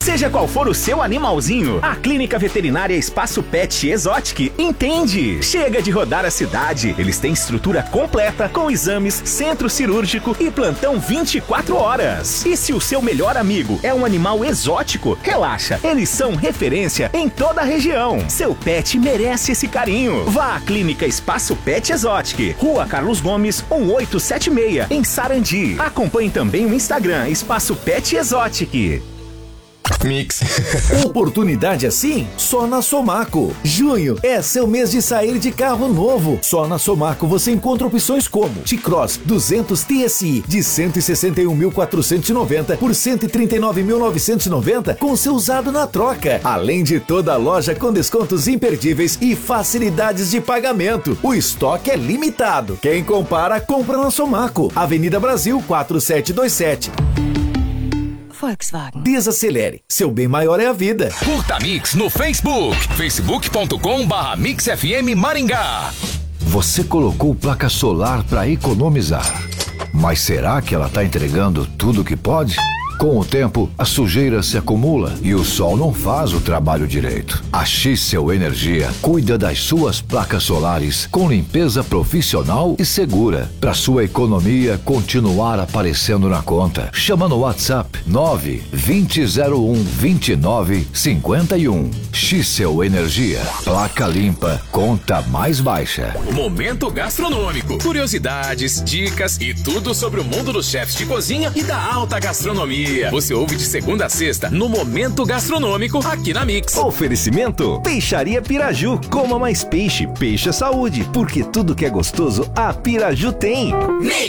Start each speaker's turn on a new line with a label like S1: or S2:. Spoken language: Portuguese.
S1: Seja qual for o seu animalzinho, a Clínica Veterinária Espaço Pet Exotic entende. Chega de rodar a cidade. Eles têm estrutura completa com exames, centro cirúrgico e plantão 24 horas. E se o seu melhor amigo é um animal exótico, relaxa, eles são referência em toda a região. Seu pet merece esse carinho. Vá à Clínica Espaço Pet Exotic, Rua Carlos Gomes, 1876, em Sarandi. Acompanhe também o Instagram Espaço Pet Exotic.
S2: Mix.
S3: Oportunidade assim? Só na Somaco. Junho é seu mês de sair de carro novo. Só na Somaco você encontra opções como T-Cross 200 TSI de 161.490 por 139.990 com seu usado na troca. Além de toda a loja com descontos imperdíveis e facilidades de pagamento. O estoque é limitado. Quem compara, compra na Somaco. Avenida Brasil 4727.
S4: Volkswagen.
S3: Desacelere. Seu bem maior é a vida.
S5: Curta Mix no Facebook. facebook.com/MixFM Maringá.
S6: Você colocou placa solar para economizar. Mas será que ela está entregando tudo o que pode? Com o tempo, a sujeira se acumula e o sol não faz o trabalho direito. A Xcel Energia cuida das suas placas solares com limpeza profissional e segura, para sua economia continuar aparecendo na conta. Chama no WhatsApp 920012951. Xcel Energia, placa limpa, conta mais baixa.
S5: Momento gastronômico, curiosidades, dicas e tudo sobre o mundo dos chefes de cozinha e da alta gastronomia. Você ouve de segunda a sexta no Momento Gastronômico aqui na Mix.
S1: Oferecimento Peixaria Piraju. Coma mais peixe, peixe é saúde, porque tudo que é gostoso a Piraju tem. Mix.